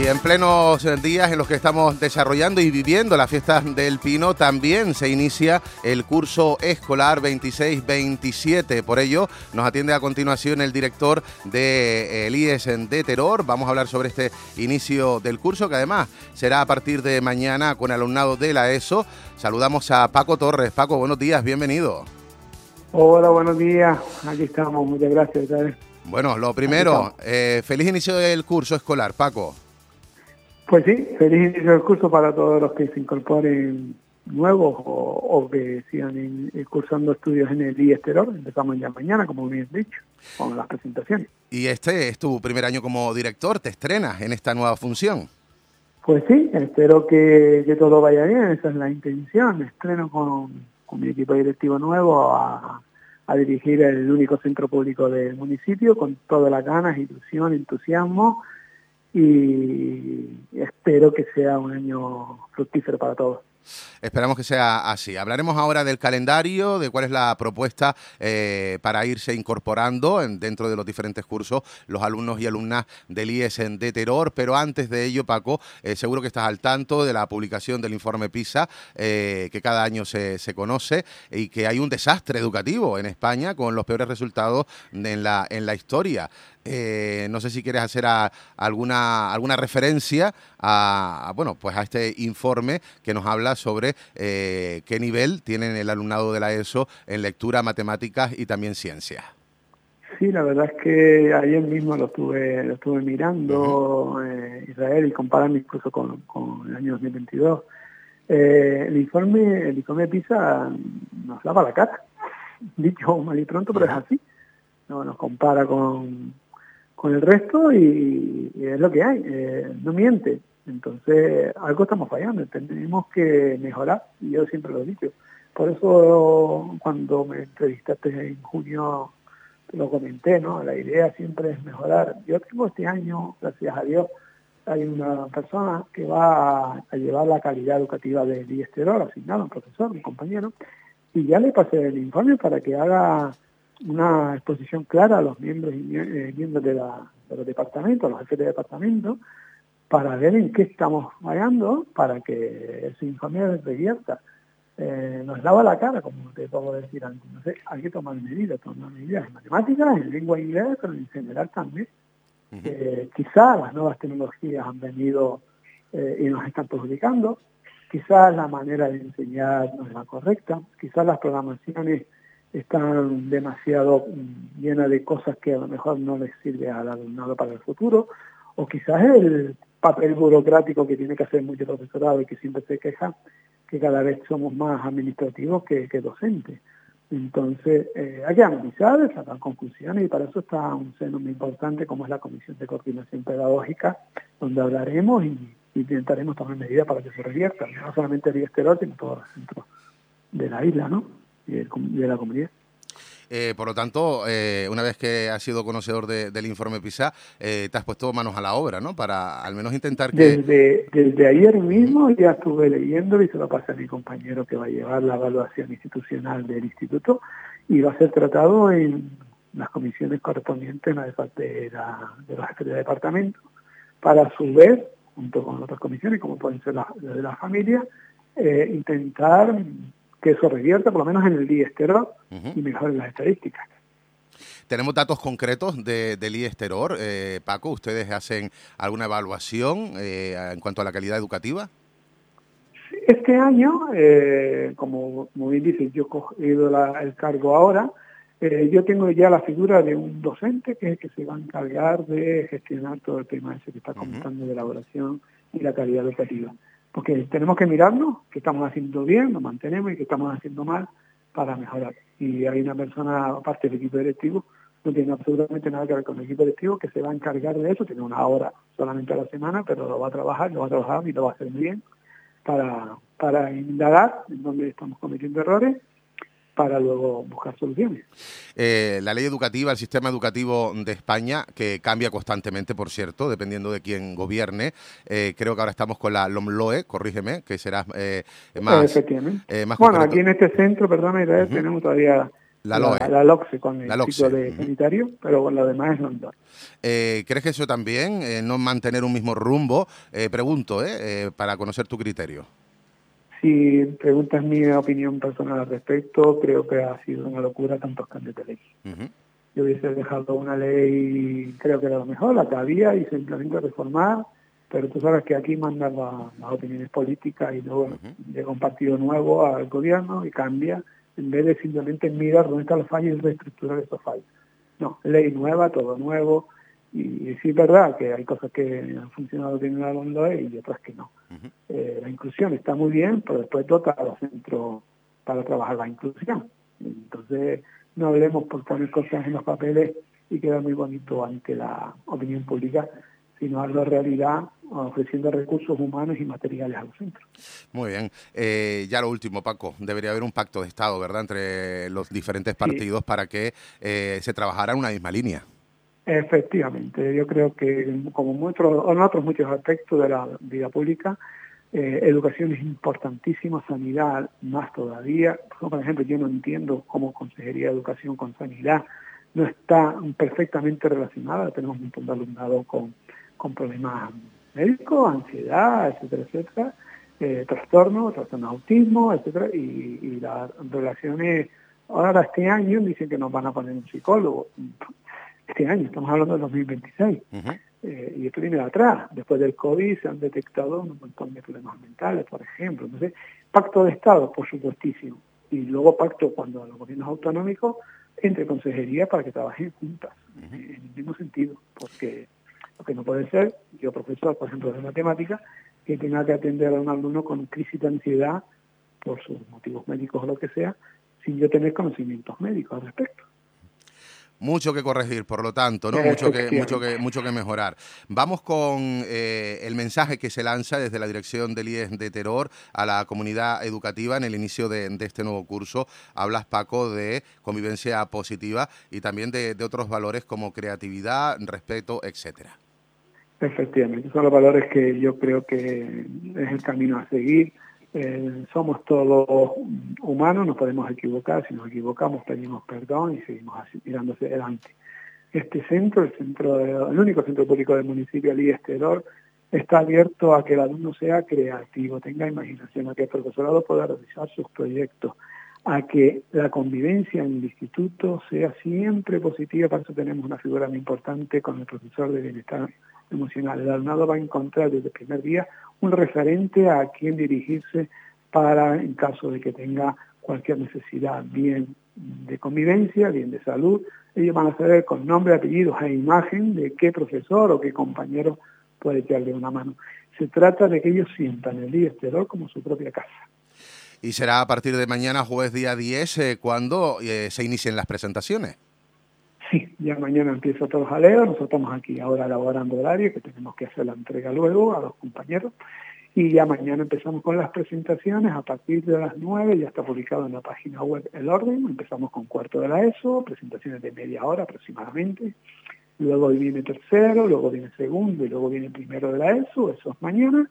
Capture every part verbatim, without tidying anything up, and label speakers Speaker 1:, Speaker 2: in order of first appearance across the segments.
Speaker 1: Y en plenos días en los que estamos desarrollando y viviendo la fiesta del Pino, también se inicia el curso escolar veintiséis veintisiete. Por ello, nos atiende a continuación el director del I E S de Teror. Vamos a hablar sobre este inicio del curso, que además será a partir de mañana con alumnado de la ESO. Saludamos a Paco Torres. Paco, buenos días, bienvenido.
Speaker 2: Hola, buenos días. Aquí estamos, muchas gracias. ¿sabes?
Speaker 1: Bueno, lo primero, eh, feliz inicio del curso escolar, Paco.
Speaker 2: Pues sí, feliz inicio del curso para todos los que se incorporen nuevos o, o que sigan en, eh, cursando estudios en el I E S Teror. Empezamos ya mañana, como bien dicho, con las presentaciones.
Speaker 1: Y este es tu primer año como director, te estrenas en esta nueva función.
Speaker 2: Pues sí, espero que, que todo vaya bien, esa es la intención. Me estreno con, con mi equipo directivo nuevo a, a dirigir el único centro público del municipio con todas las ganas, ilusión, entusiasmo, y espero que sea un año fructífero para todos.
Speaker 1: Esperamos que sea así. Hablaremos ahora del calendario, de cuál es la propuesta eh, para irse incorporando en, dentro de los diferentes cursos los alumnos y alumnas del I E S de Teror, pero antes de ello, Paco, eh, seguro que estás al tanto de la publicación del informe PISA, eh, que cada año se, se conoce, y que hay un desastre educativo en España con los peores resultados en la, en la historia. Eh, no sé si quieres hacer a, alguna alguna referencia a, a bueno pues a este informe que nos habla sobre eh, qué nivel tienen el alumnado de la ESO en lectura, matemáticas y también ciencias.
Speaker 2: Sí, la verdad es que ayer mismo lo estuve lo estuve mirando, uh-huh. eh, Israel, y comparando incluso con, con el año dos mil veintidós. Eh, el informe el informe PISA nos lava la cara, dicho mal y pronto, pero uh-huh. es así. No nos compara con con el resto y, y es lo que hay, eh, no miente. Entonces, algo estamos fallando, tenemos que mejorar, y yo siempre lo he dicho. Por eso, cuando me entrevistaste en junio, te lo comenté, ¿no? La idea siempre es mejorar. Yo tengo este año, gracias a Dios, hay una persona que va a, a llevar la calidad educativa del I E S Teror, asignado, un profesor, un compañero, y ya le pasé el informe para que haga una exposición clara a los miembros y eh, miembros de, la, de los departamentos, a los jefes de departamento, para ver en qué estamos fallando, para que ese informe revierta. Eh, nos lava la cara, como te puedo decir antes. No sé, hay que tomar medidas, tomar medidas en matemáticas, en lengua inglesa, pero en general también. Uh-huh. Eh, quizás las nuevas tecnologías han venido eh, y nos están perjudicando, quizás la manera de enseñar no es la correcta, quizás las programaciones están demasiado llenas de cosas que a lo mejor no les sirve al alumnado para el futuro, o quizás el papel burocrático que tiene que hacer mucho profesorado y que siempre se queja, que cada vez somos más administrativos que, que docentes. Entonces, eh, hay que analizar, sacar conclusiones, y para eso está un seno muy importante como es la Comisión de Coordinación Pedagógica, donde hablaremos y, y intentaremos tomar medidas para que se revierta, no solamente el I E S Teror, sino todos los centros de la isla, ¿no? Y de la comunidad.
Speaker 1: Eh, por lo tanto, eh, una vez que has sido conocedor de, del informe PISA, eh, te has puesto manos a la obra, ¿no? Para al menos intentar que...
Speaker 2: Desde, desde ayer mismo ya estuve leyendo y se lo pasé a mi compañero que va a llevar la evaluación institucional del instituto, y va a ser tratado en las comisiones correspondientes de, de, la, de los jefes de departamento, para a su vez, junto con otras comisiones, como pueden ser las de la familia, eh, intentar que eso revierta, por lo menos en el I E S Teror, uh-huh. y mejore las estadísticas.
Speaker 1: ¿Tenemos datos concretos de, del I E S Teror? Eh, Paco, ¿ustedes hacen alguna evaluación eh, en cuanto a la calidad educativa?
Speaker 2: Este año, eh, como, como bien dices, yo he ido la, el cargo ahora, eh, yo tengo ya la figura de un docente que es el que se va a encargar de gestionar todo el tema ese que está comentando, uh-huh. de elaboración y la calidad educativa. Porque tenemos que mirarnos qué estamos haciendo bien, lo mantenemos, y qué estamos haciendo mal para mejorar. Y hay una persona, aparte del equipo directivo, no tiene absolutamente nada que ver con el equipo directivo, que se va a encargar de eso, tiene una hora solamente a la semana, pero lo va a trabajar, lo va a trabajar y lo va a hacer bien para, para indagar en dónde estamos cometiendo errores, para luego buscar soluciones.
Speaker 1: Eh, la ley educativa, el sistema educativo de España, que cambia constantemente, por cierto, dependiendo de quién gobierne. Eh, creo que ahora estamos con la LOMLOE, corrígeme, que será eh, más...
Speaker 2: Efectivamente.
Speaker 1: Eh, más
Speaker 2: bueno,
Speaker 1: concreto.
Speaker 2: Aquí en este centro, perdona, Israel, uh-huh. tenemos todavía
Speaker 1: La L O E.
Speaker 2: La, la LOCSE con el
Speaker 1: la
Speaker 2: ciclo
Speaker 1: LOCSE.
Speaker 2: de
Speaker 1: Uh-huh.
Speaker 2: sanitario, pero bueno, lo demás es non-D O R.
Speaker 1: Eh, ¿Crees que eso también, eh, no mantener un mismo rumbo? Eh, pregunto, eh, eh, para conocer tu criterio.
Speaker 2: Si preguntas mi opinión personal al respecto, creo que ha sido una locura tantos cambios de ley.
Speaker 1: Uh-huh.
Speaker 2: Yo hubiese dejado una ley, creo que era lo mejor, la que había, y simplemente reformar, pero tú sabes que aquí mandan la, las opiniones políticas y luego uh-huh. llega un partido nuevo al gobierno y cambia, en vez de simplemente mirar dónde están los fallos y reestructurar esos fallos. No, ley nueva, todo nuevo, y, y sí es verdad que hay cosas que han funcionado bien en la L O E y otras que no. Uh-huh. Eh, la inclusión está muy bien, pero después toca a los centros para trabajar la inclusión. Entonces, no hablemos por poner cosas en los papeles y quedar muy bonito ante la opinión pública, sino hazlo realidad ofreciendo recursos humanos y materiales a los centros.
Speaker 1: Muy bien. Eh, ya lo último, Paco, debería haber un pacto de Estado, ¿verdad?, entre los diferentes partidos, sí, para que eh, se trabajara en una misma línea.
Speaker 2: Efectivamente, yo creo que como muchos, en otros muchos aspectos de la vida pública, eh, educación es importantísima, sanidad más todavía. Por ejemplo, yo no entiendo cómo Consejería de Educación con Sanidad no está perfectamente relacionada. Tenemos un montón de alumnado con, con problemas médicos, ansiedad, etcétera, etcétera, eh, trastornos, trastornos de autismo, etcétera, y, y las relaciones, ahora este año dicen que nos van a poner un psicólogo. Este año, estamos hablando del dos mil veintiséis, uh-huh. eh, y esto viene de atrás. Después del COVID se han detectado un montón de problemas mentales, por ejemplo. Entonces, pacto de Estado, por supuestísimo. Y luego pacto cuando los gobiernos autonómicos entre consejerías para que trabajen juntas, uh-huh. en el mismo sentido. Porque lo que no puede ser, yo profesor, por ejemplo, de matemáticas, que tenga que atender a un alumno con crisis de ansiedad por sus motivos médicos o lo que sea, sin yo tener conocimientos médicos al respecto.
Speaker 1: Mucho que corregir, por lo tanto, ¿no? Mucho que, mucho que, mucho que mejorar. Vamos con eh, el mensaje que se lanza desde la dirección del I E S de Teror a la comunidad educativa en el inicio de, de este nuevo curso. Hablas, Paco, de convivencia positiva y también de, de otros valores como creatividad, respeto, etcétera.
Speaker 2: Efectivamente, son los valores que yo creo que es el camino a seguir. Eh, somos todos humanos, nos podemos equivocar, si nos equivocamos pedimos perdón y seguimos así, mirando hacia adelante. Este centro, el centro, de, el único centro público del municipio, el I E S Teror, está abierto a que el alumno sea creativo, tenga imaginación, a que el profesorado pueda realizar sus proyectos, a que la convivencia en el instituto sea siempre positiva. Para eso tenemos una figura muy importante con el profesor de bienestar emocional. El alumnado va a encontrar desde el primer día un referente a quien dirigirse para, en caso de que tenga cualquier necesidad, bien de convivencia, bien de salud. Ellos van a saber con nombre, apellidos e imagen de qué profesor o qué compañero puede echarle una mano. Se trata de que ellos sientan el I E S Teror como su propia casa.
Speaker 1: Y será a partir de mañana, jueves día diez, eh, cuando eh, se inicien las presentaciones.
Speaker 2: Sí, ya mañana empieza todo jaleo, nosotros estamos aquí ahora elaborando horario, que tenemos que hacer la entrega luego a los compañeros, y ya mañana empezamos con las presentaciones, a partir de las nueve, ya está publicado en la página web el orden, empezamos con cuarto de la ESO, presentaciones de media hora aproximadamente, luego viene tercero, luego viene segundo, y luego viene primero de la ESO, eso es mañana.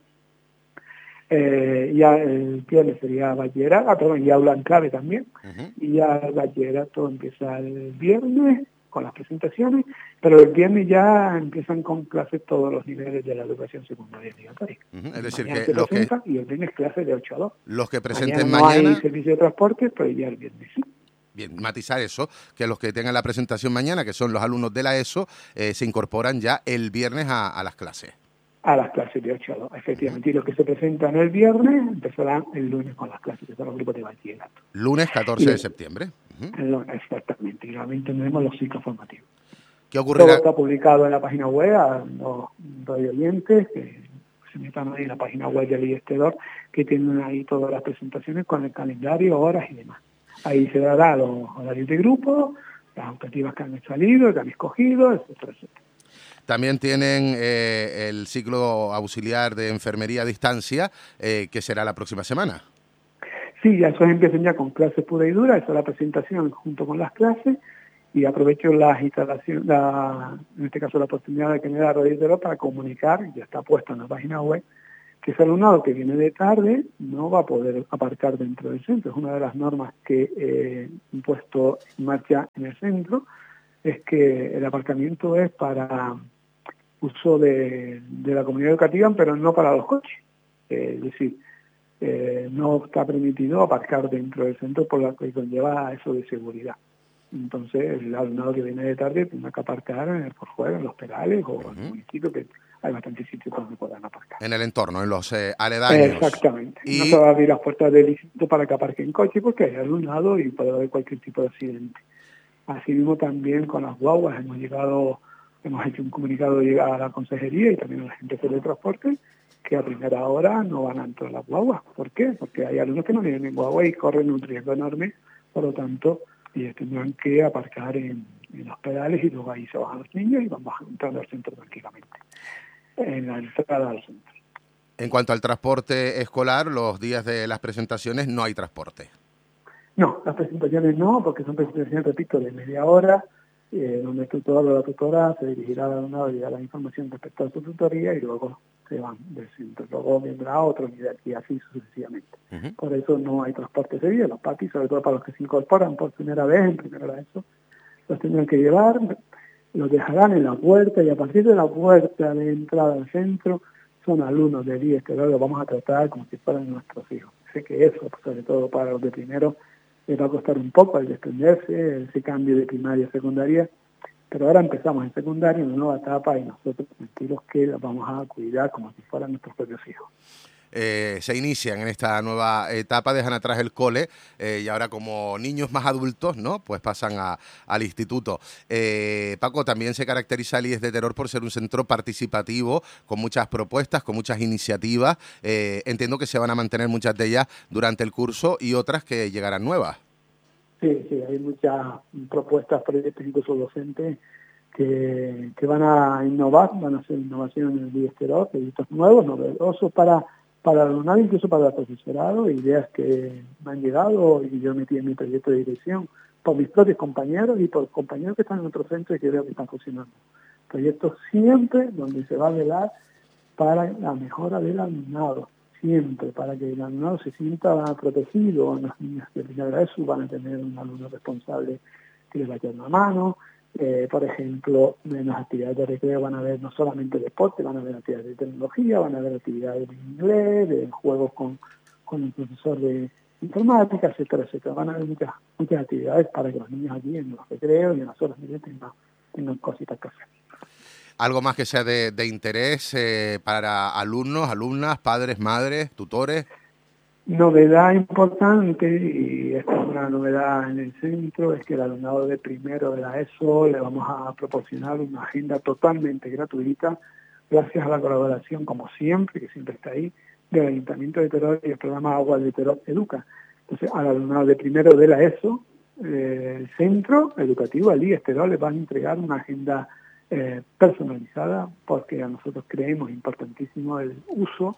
Speaker 2: Eh, ya el viernes sería bachillerato, ah, perdón, y aula en clave también, uh-huh. y ya el bachillerato empieza el viernes, con las presentaciones, pero el viernes ya empiezan con clases todos los niveles de la educación secundaria obligatoria.
Speaker 1: Uh-huh. Es decir,
Speaker 2: mañana
Speaker 1: que
Speaker 2: se
Speaker 1: los que
Speaker 2: y el viernes clases de ocho a dos.
Speaker 1: Los que presenten
Speaker 2: mañana no
Speaker 1: mañana...
Speaker 2: hay servicio de transporte, pero ya el viernes sí.
Speaker 1: Bien, matizar eso, que los que tengan la presentación mañana, que son los alumnos de la ESO, eh, se incorporan ya el viernes a, a las clases.
Speaker 2: A las clases de ocho a dos, efectivamente. Uh-huh. Y los que se presentan el viernes empezarán el lunes con las clases, que son los grupos de bachillerato.
Speaker 1: Lunes catorce de septiembre.
Speaker 2: Uh-huh. Exactamente, y realmente tenemos los ciclos formativos.
Speaker 1: ¿Qué ocurrirá?
Speaker 2: Todo está publicado en la página web a los radio oyentes que se metan ahí en la página web del I E S Teror, que tienen ahí todas las presentaciones con el calendario, horas y demás. Ahí se dará los horarios de grupo, las optativas que han salido, que han escogido, etcétera, etcétera.
Speaker 1: También tienen eh, el ciclo auxiliar de enfermería a distancia, eh, que será la próxima semana.
Speaker 2: Sí, ya esos empiezan ya con clases pura y dura, esa es la presentación junto con las clases, y aprovecho las instalaciones, la, en este caso la oportunidad de que me da Radio Teror para comunicar, ya está puesto en la página web, que ese alumnado que viene de tarde no va a poder aparcar dentro del centro. Es una de las normas que eh, han puesto en marcha en el centro, es que el aparcamiento es para uso de, de la comunidad educativa, pero no para los coches. Eh, es decir, eh, no está permitido aparcar dentro del centro por lo que conlleva eso de seguridad. Entonces, el alumnado que viene de tarde tiene que aparcar eh, por fuera, en los perales o uh-huh. en el municipio, que hay bastantes sitios donde puedan aparcar.
Speaker 1: En el entorno, en los eh, aledaños.
Speaker 2: Exactamente.
Speaker 1: Y...
Speaker 2: no se va a abrir las puertas del instituto para que aparquen coche porque hay alumnado y puede haber cualquier tipo de accidente. Asimismo, también con las guaguas hemos llegado, hemos hecho un comunicado a la consejería y también a la gente de transporte que a primera hora no van a entrar las guaguas. ¿Por qué? Porque hay alumnos que no vienen en guagua y corren un riesgo enorme, por lo tanto, ellos tendrán que aparcar en, en los pedales y luego ahí se bajan los niños y van entrando al centro tranquilamente, en la entrada al centro.
Speaker 1: En cuanto al transporte escolar, los días de las presentaciones no hay transporte.
Speaker 2: No, las presentaciones no, porque son presentaciones, repito, de media hora, eh, donde el tutor o la tutora se dirigirá al alumnado y dará la información respecto a su tutoría y luego se van del centro. Luego vendrá otro nivel y así sucesivamente. Uh-huh. Por eso no hay transporte ese día. Los papis, sobre todo para los que se incorporan por primera vez, en primera vez eso, los tendrán que llevar, los dejarán en la puerta y a partir de la puerta de entrada al centro son alumnos de día escolar, los vamos a tratar como si fueran nuestros hijos. Sé que eso, sobre todo para los de primero, les va a costar un poco el desprenderse, ese cambio de primaria a secundaria, pero ahora empezamos en secundaria, en una nueva etapa, y nosotros tranquilos que los vamos a cuidar como si fueran nuestros propios hijos.
Speaker 1: Eh, se inician en esta nueva etapa, dejan atrás el cole eh, y ahora como niños más adultos, ¿no? Pues pasan a, al instituto. Eh, Paco, también se caracteriza el I E S de Teror por ser un centro participativo, con muchas propuestas, con muchas iniciativas. Eh, entiendo que se van a mantener muchas de ellas durante el curso y otras que llegarán nuevas.
Speaker 2: Sí, sí, hay muchas propuestas, proyectos incluso docentes que, que van a innovar, van a hacer innovación en el I E S Teror, proyectos nuevos, novedosos para... para el alumnado, incluso para el profesorado, ideas que me han llegado y yo metí en mi proyecto de dirección por mis propios compañeros y por compañeros que están en otros centros y que veo que están funcionando. Proyectos siempre donde se va a velar para la mejora del alumnado, siempre, para que el alumnado se sienta protegido. Los niños de primera ESO van a tener un alumno responsable que les va a echar una mano. Eh, por ejemplo, en las actividades de recreo van a haber no solamente deporte, van a haber actividades de tecnología, van a haber actividades de inglés, de juegos con, con el profesor de informática, etcétera, etcétera. Van a haber muchas, muchas actividades para que los niños allí en los recreos y en las horas libres tengan, tengan cositas que hacer.
Speaker 1: ¿Algo más que sea de, de interés eh, para alumnos, alumnas, padres, madres, tutores?
Speaker 2: Novedad importante, y esta es una novedad en el centro, es que el alumnado de primero de la ESO le vamos a proporcionar una agenda totalmente gratuita, gracias a la colaboración, como siempre, que siempre está ahí, del Ayuntamiento de Teror y el programa Agua de Teror Educa. Entonces, al alumnado de primero de la ESO, eh, el centro educativo, el I E S Teror, les van a entregar una agenda eh, personalizada, porque a nosotros creemos importantísimo el uso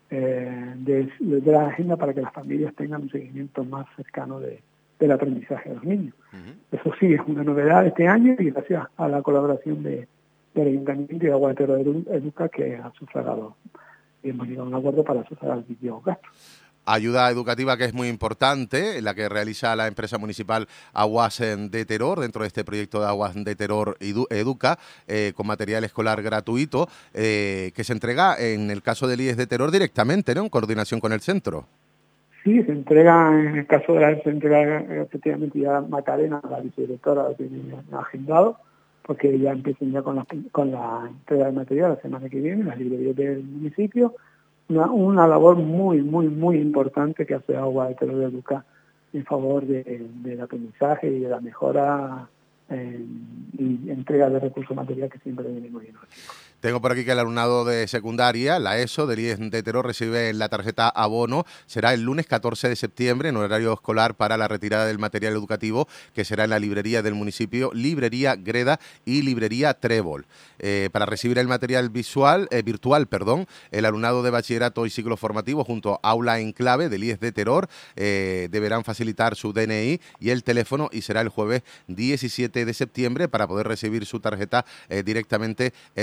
Speaker 2: Eh, de, de la agenda para que las familias tengan un seguimiento más cercano de, del aprendizaje de los niños. Uh-huh. Eso sí, es una novedad este año y gracias a la colaboración de, del Ayuntamiento y de Agua de Teror Educa, que ha sufragado y hemos llegado a un acuerdo para sufragar dichos gastos.
Speaker 1: Ayuda educativa que es muy importante, la que realiza la empresa municipal Aguas de Teror, dentro de este proyecto de Aguas de Teror Educa, eh, con material escolar gratuito, eh, que se entrega en el caso del I E S de Teror directamente, ¿no?, en coordinación con el centro.
Speaker 2: Sí, se entrega, en el caso de la se entrega efectivamente ya Macarena, la vicedirectora, lo tiene agendado, porque ya empiezan ya con la, con la entrega de material la semana que viene, las librerías del municipio. Una, una labor muy, muy, muy importante que hace Agua de Teror Educa en favor de, del aprendizaje y de la mejora eh, y entrega de recursos materiales que siempre venimos viendo.
Speaker 1: Tengo por aquí que el alumnado de secundaria, la ESO, del I E S de Teror, recibe la tarjeta abono. Será el lunes catorce de septiembre, en horario escolar, para la retirada del material educativo, que será en la librería del municipio, Librería Greda y Librería Trébol. Eh, para recibir el material visual, eh, virtual, perdón, el alumnado de bachillerato y ciclo formativo, junto a Aula en Clave del I E S de Teror, eh, deberán facilitar su D N I y el teléfono, y será el jueves diecisiete de septiembre para poder recibir su tarjeta eh, directamente en su móvil.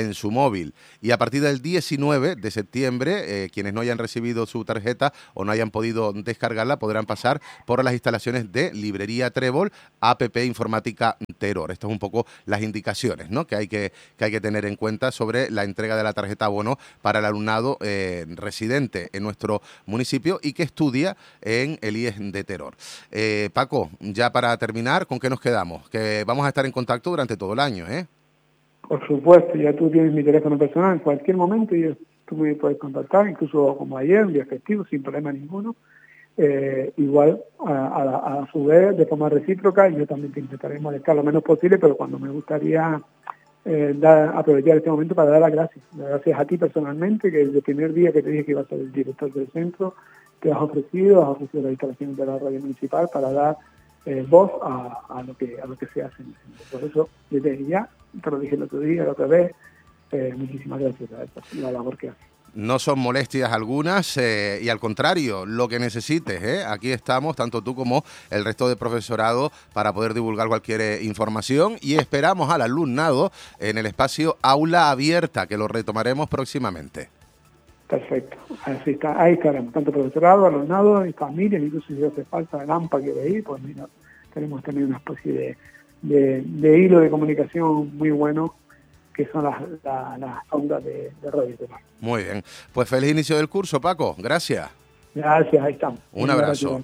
Speaker 1: móvil. Y a partir del diecinueve de septiembre, eh, quienes no hayan recibido su tarjeta o no hayan podido descargarla podrán pasar por las instalaciones de Librería Trébol, A P P Informática Teror. Estas son un poco las indicaciones, ¿no?, que hay que, que hay que tener en cuenta sobre la entrega de la tarjeta abono para el alumnado eh, residente en nuestro municipio y que estudia en el I E S de Teror. Eh, Paco, ya para terminar, ¿con qué nos quedamos? Que vamos a estar en contacto durante todo el año, ¿eh?
Speaker 2: Por supuesto, ya tú tienes mi teléfono personal en cualquier momento y tú me puedes contactar, incluso como ayer, un día festivo, sin problema ninguno. Eh, igual, a, a, a su vez, de forma recíproca, yo también te intentaré molestar lo menos posible, pero cuando me gustaría eh, dar, aprovechar este momento para dar las gracias. Las gracias a ti personalmente, que desde el primer día que te dije que iba a ser el director del centro, te has ofrecido, has ofrecido las instalaciones de la radio municipal para dar eh, voz a, a lo que a lo que se hace en el centro. Por eso, desde ya, te lo dije el otro día, la otra vez, eh, muchísimas gracias a esta, la labor que haces.
Speaker 1: No son molestias algunas eh, y al contrario, lo que necesites, ¿eh? Aquí estamos, tanto tú como el resto del profesorado, para poder divulgar cualquier eh, información y esperamos al alumnado en el espacio Aula Abierta, que lo retomaremos próximamente.
Speaker 2: Perfecto, así está, ahí estaremos, tanto profesorado, alumnado y familias, incluso si hace falta el AMPA quiere ir, pues mira, tenemos también una especie de, de, de hilo de comunicación muy bueno, que son las, las, las ondas de, de radio.
Speaker 1: Muy bien, pues feliz inicio del curso, Paco, gracias.
Speaker 2: Gracias, ahí estamos.
Speaker 1: Un abrazo.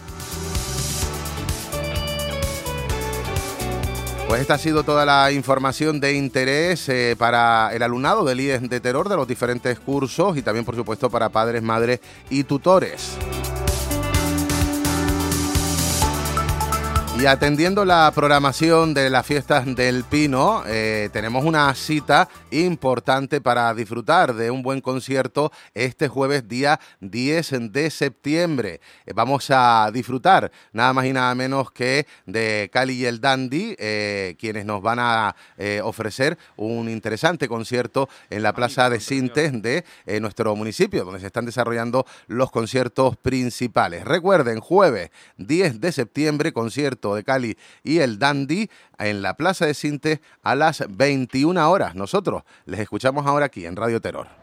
Speaker 1: Pues esta ha sido toda la información de interés eh, para el alumnado del I E S de Teror, de los diferentes cursos y también, por supuesto, para padres, madres y tutores. Y atendiendo la programación de las fiestas del Pino, eh, tenemos una cita importante para disfrutar de un buen concierto este jueves día diez de septiembre. Eh, vamos a disfrutar nada más y nada menos que de Cali y el Dandy, eh, quienes nos van a eh, ofrecer un interesante concierto en la Plaza de Sintes de eh, nuestro municipio, donde se están desarrollando los conciertos principales. Recuerden, jueves diez de septiembre, concierto de Cali y el Dandy en la Plaza de Sintes a las veintiuna horas. Nosotros les escuchamos ahora aquí en Radio Teror.